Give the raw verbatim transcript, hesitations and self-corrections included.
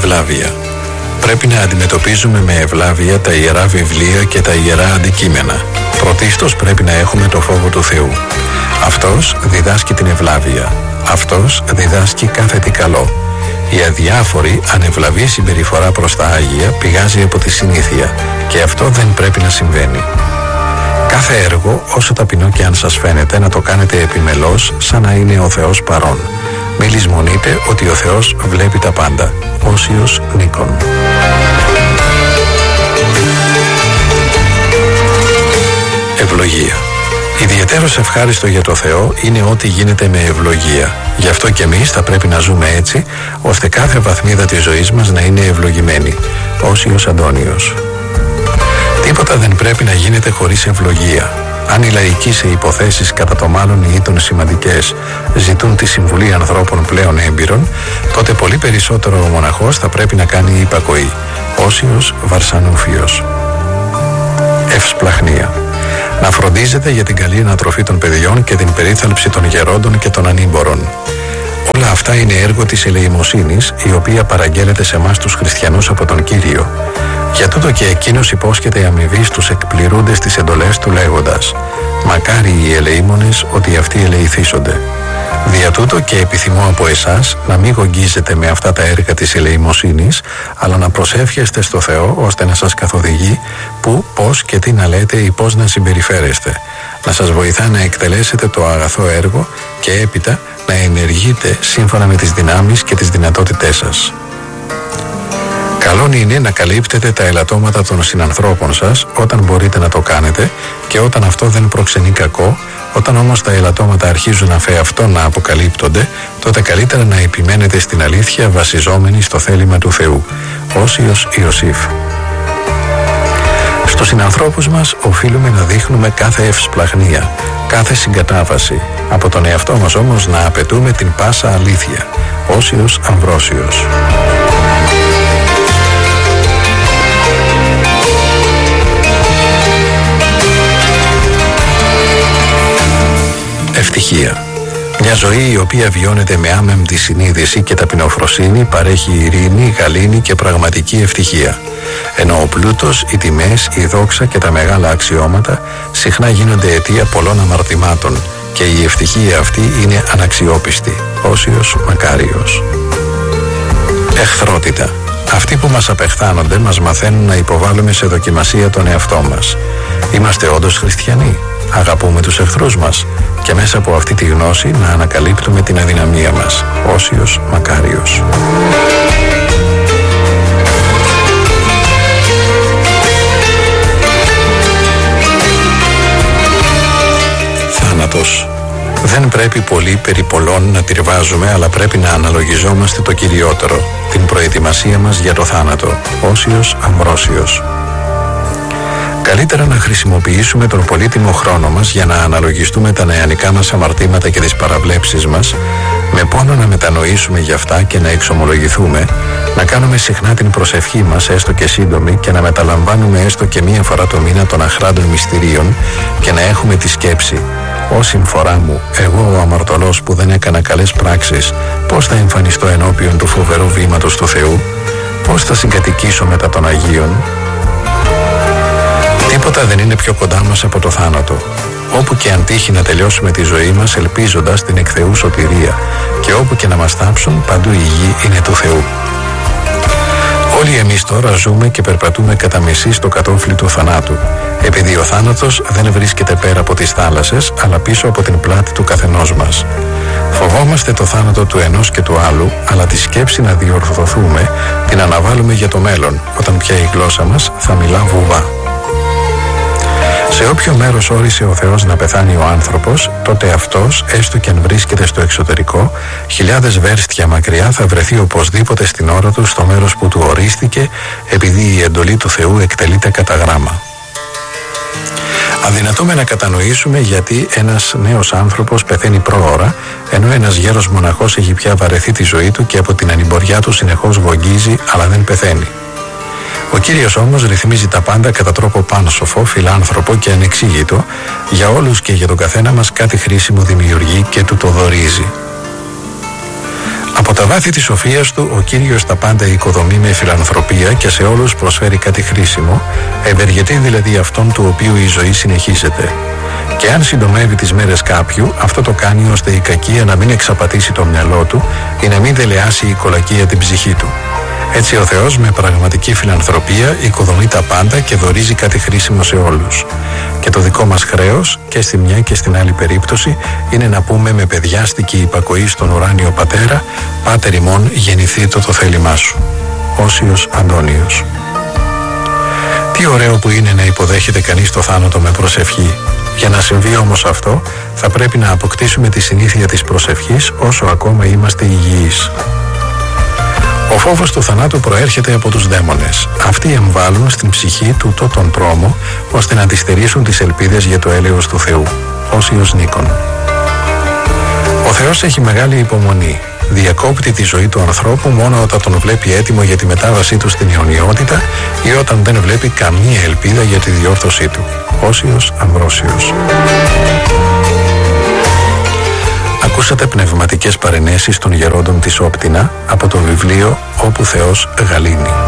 ευλάβεια. Πρέπει να αντιμετωπίζουμε με ευλάβεια τα ιερά βιβλία και τα ιερά αντικείμενα. Πρωτίστως πρέπει να έχουμε το φόβο του Θεού. Αυτός διδάσκει την ευλάβεια. Αυτός διδάσκει κάθε τι καλό. Η αδιάφορη, ανευλαβή συμπεριφορά προς τα Άγια πηγάζει από τη συνήθεια και αυτό δεν πρέπει να συμβαίνει. Κάθε έργο, όσο ταπεινό και αν σας φαίνεται, να το κάνετε επιμελώς, σαν να είναι ο Θεός παρόν. Μη λησμονείτε ότι ο Θεός βλέπει τα πάντα. Όσιος Νίκον. Ευλογία. Ιδιαιτέρως ευχάριστο για το Θεό είναι ό,τι γίνεται με ευλογία. Γι' αυτό και εμείς θα πρέπει να ζούμε έτσι, ώστε κάθε βαθμίδα της ζωής μας να είναι ευλογημένη. Όσιος Αντώνιος. Τίποτα δεν πρέπει να γίνεται χωρίς ευλογία. Αν οι λαϊκοί σε υποθέσεις κατά το μάλλον ή των σημαντικές ζητούν τη συμβουλή ανθρώπων πλέον έμπειρων, τότε πολύ περισσότερο ο μοναχός θα πρέπει να κάνει υπακοή. Όσιος Βαρσανούφιος. Ευσπλαχνία. Να φροντίζετε για την καλή ανατροφή των παιδιών και την περίθαλψη των γερόντων και των ανήμπορων. Όλα αυτά είναι έργο της ελεημοσύνης, η οποία παραγγέλλεται σε εμάς τους χριστιανούς από τον Κύριο. Για τούτο και εκείνος υπόσχεται αμοιβή στους εκπληρούντες τις εντολές του λέγοντας «Μακάρι οι ελεήμονες ότι αυτοί ελεηθήσονται». Δια τούτο και επιθυμώ από εσάς να μην γογγίζετε με αυτά τα έργα της ελεημοσύνης, αλλά να προσεύχεστε στο Θεό ώστε να σας καθοδηγεί που, πώς και τι να λέτε ή πώς να συμπεριφέρεστε, να σας βοηθά να εκτελέσετε το αγαθό έργο και έπειτα να ενεργείτε σύμφωνα με τις δυνάμεις και τις δυνατότητές σας. Καλόν είναι να καλύπτετε τα ελαττώματα των συνανθρώπων σας όταν μπορείτε να το κάνετε και όταν αυτό δεν προξενεί κακό. Όταν όμως τα ελαττώματα αρχίζουν αφεαυτό να αποκαλύπτονται, τότε καλύτερα να επιμένετε στην αλήθεια βασιζόμενοι στο θέλημα του Θεού. Όσιος Ιωσήφ. Στους συνανθρώπους μας οφείλουμε να δείχνουμε κάθε ευσπλαχνία, κάθε συγκατάβαση. Από τον εαυτό μας όμως να απαιτούμε την πάσα αλήθεια. Όσιος Αμβρόσιος. Ευτυχία. Μια ζωή η οποία βιώνεται με άμεμπτη συνείδηση και ταπεινοφροσύνη παρέχει ειρήνη, γαλήνη και πραγματική ευτυχία. Ενώ ο πλούτος, οι τιμές, η δόξα και τα μεγάλα αξιώματα συχνά γίνονται αιτία πολλών αμαρτημάτων και η ευτυχία αυτή είναι αναξιόπιστη. Όσιος Μακάριος. Εχθρότητα. Αυτοί που μας απεχθάνονται μας μαθαίνουν να υποβάλλουμε σε δοκιμασία τον εαυτό μας. Είμαστε όντως χριστιανοί? Αγαπούμε τους εχθρούς μας? Και μέσα από αυτή τη γνώση να ανακαλύπτουμε την αδυναμία μας. Όσιος Μακάριος. Θάνατος. Δεν πρέπει πολύ περί πολλών να τυρβάζουμε, αλλά πρέπει να αναλογιζόμαστε το κυριότερο, την προετοιμασία μας για το θάνατο. Όσιος Αμβρόσιος. Καλύτερα να χρησιμοποιήσουμε τον πολύτιμο χρόνο μας για να αναλογιστούμε τα νεανικά μας αμαρτήματα και τις παραβλέψεις μας, με πόνο να μετανοήσουμε γι' αυτά και να εξομολογηθούμε, να κάνουμε συχνά την προσευχή μας έστω και σύντομη και να μεταλαμβάνουμε έστω και μία φορά το μήνα των αχράντων μυστηρίων και να έχουμε τη σκέψη «Ω συμφορά μου, εγώ ο αμαρτωλός που δεν έκανα καλές πράξεις, πώς θα εμφανιστώ ενώπιον του φοβερού βήματος του Θεού, πώς θα συγκατοικήσω μετά των Αγίων». Τίποτα δεν είναι πιο κοντά μας από το θάνατο. Όπου και αν τύχει να τελειώσουμε τη ζωή μας ελπίζοντας την εκ Θεού σωτηρία, και όπου και να μας θάψουν, παντού η γη είναι του Θεού. Όλοι εμείς τώρα ζούμε και περπατούμε κατά μισή στο κατόφλι του θανάτου, επειδή ο θάνατος δεν βρίσκεται πέρα από τις θάλασσες, αλλά πίσω από την πλάτη του καθενός μας. Φοβόμαστε το θάνατο του ενός και του άλλου, αλλά τη σκέψη να διορθωθούμε την αναβάλουμε για το μέλλον, όταν πια η γλώσσα μας θα μιλά βουβά. Σε όποιο μέρος όρισε ο Θεός να πεθάνει ο άνθρωπος, τότε αυτός, έστω και αν βρίσκεται στο εξωτερικό, χιλιάδες βέρστια μακριά θα βρεθεί οπωσδήποτε στην ώρα του στο μέρος που του ορίστηκε, επειδή η εντολή του Θεού εκτελείται κατά γράμμα. Αδυνατούμε να κατανοήσουμε γιατί ένας νέος άνθρωπος πεθαίνει πρόωρα, ενώ ένας γέρος μοναχός έχει πια βαρεθεί τη ζωή του και από την ανημποριά του συνεχώς βογγίζει, αλλά δεν πεθαίνει. Ο Κύριος όμως ρυθμίζει τα πάντα κατά τρόπο πάνσοφο, φιλάνθρωπο και ανεξήγητο, για όλους και για τον καθένα μας κάτι χρήσιμο δημιουργεί και του το δωρίζει. Από τα βάθη της σοφίας του, ο Κύριος τα πάντα οικοδομεί με φιλανθρωπία και σε όλους προσφέρει κάτι χρήσιμο, ευεργετεί δηλαδή αυτόν του οποίου η ζωή συνεχίζεται. Και αν συντομεύει τις μέρες κάποιου, αυτό το κάνει ώστε η κακία να μην εξαπατήσει το μυαλό του ή να μην δελεάσει η κολακία την ψυχή του. Έτσι ο Θεός με πραγματική φιλανθρωπία οικοδομεί τα πάντα και δωρίζει κάτι χρήσιμο σε όλους. Και το δικό μας χρέος, και στη μια και στην άλλη περίπτωση, είναι να πούμε με παιδιάστικη υπακοή στον ουράνιο Πατέρα: «Πάτερ ημών, γεννηθήτω το θέλημά σου». Όσιος Αντώνιος. Τι ωραίο που είναι να υποδέχεται κανείς το θάνατο με προσευχή. Για να συμβεί όμως αυτό, θα πρέπει να αποκτήσουμε τη συνήθεια της προσευχής όσο ακόμα είμαστε υγιείς. Ο φόβος του θανάτου προέρχεται από τους δαίμονες. Αυτοί εμβάλλουν στην ψυχή του τον πρόμο, ώστε να αντιστερήσουν τις ελπίδες για το έλεος του Θεού. Όσιος Νίκον. Ο Θεός έχει μεγάλη υπομονή. Διακόπτει τη ζωή του ανθρώπου μόνο όταν τον βλέπει έτοιμο για τη μετάβασή του στην αιωνιότητα ή όταν δεν βλέπει καμία ελπίδα για τη διόρθωσή του. Όσιος Αμβρόσιος. Ακούσατε πνευματικές παρενέσεις των γερόντων της Όπτινα από το βιβλίο «Όπου Θεός Γαλήνει».